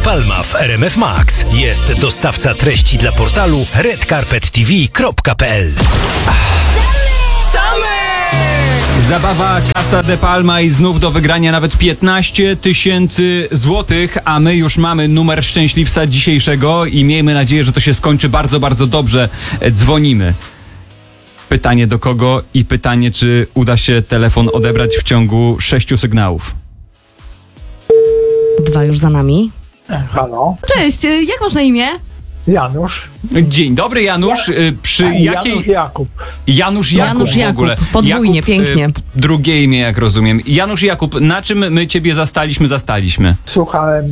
Palma w RMF Max. Jest dostawca treści dla portalu redcarpettv.pl. Zabawa Casa de Palma i znów do wygrania nawet 15 000 złotych, a my już mamy numer szczęśliwca dzisiejszego i miejmy nadzieję, że to się skończy bardzo, bardzo dobrze. Dzwonimy. Pytanie do kogo i pytanie, czy uda się telefon odebrać w ciągu 6 sygnałów. 2 już za nami. Halo, Cześć, jak masz na imię? Janusz. Dzień dobry, Janusz. Przy jakiej... Janusz Jakub. Janusz Jakub w ogóle. Podwójnie, Jakub, pięknie. Drugie imię, jak rozumiem. Janusz Jakub, na czym my ciebie zastaliśmy? Słuchałem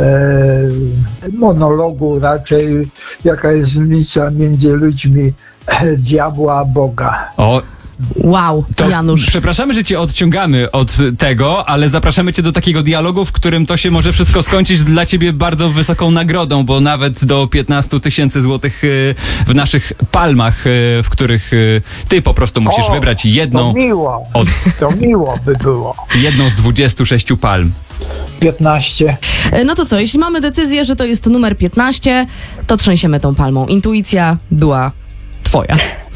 monologu raczej, jaka jest różnica między ludźmi diabła a Boga. O, Wow, to Janusz. przepraszamy, że cię odciągamy od tego, ale zapraszamy cię do takiego dialogu, w którym to się może wszystko skończyć dla ciebie bardzo wysoką nagrodą, bo nawet do 15 000 złotych w naszych palmach, w których ty po prostu musisz wybrać jedną To miło, to miło by było. jedną z 26 palm. 15. No to co, jeśli mamy decyzję, że to jest numer 15, to trzęsiemy tą palmą. Intuicja była twoja.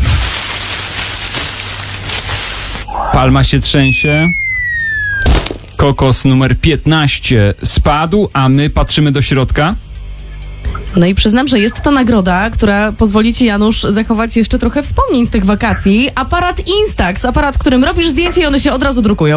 Palma się trzęsie. Kokos numer 15 spadł, a my patrzymy do środka. No i przyznam, że jest to nagroda, która pozwoli ci, Janusz, zachować jeszcze trochę wspomnień z tych wakacji. Aparat Instax, aparat, którym robisz zdjęcie i one się od razu drukują.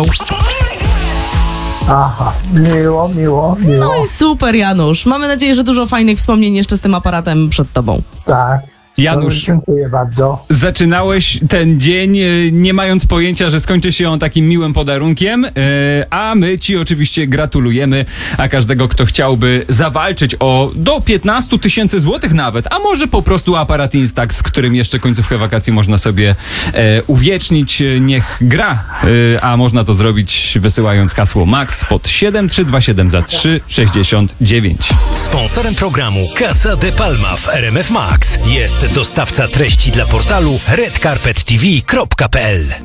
Aha, miło. No i super, Janusz. Mamy nadzieję, że dużo fajnych wspomnień jeszcze z tym aparatem przed tobą. Tak. Janusz, Dziękuję bardzo. zaczynałeś ten dzień nie mając pojęcia, że skończy się on takim miłym podarunkiem, a my ci oczywiście gratulujemy, a każdego, kto chciałby zawalczyć o do 15 000 złotych nawet, a może po prostu aparat Instax, z którym jeszcze końcówkę wakacji można sobie uwiecznić, niech gra, a można to zrobić wysyłając hasło MAX pod 7327 za 3,69. Sponsorem programu Casa de Palma w RMF Max jest dostawca treści dla portalu redcarpettv.pl.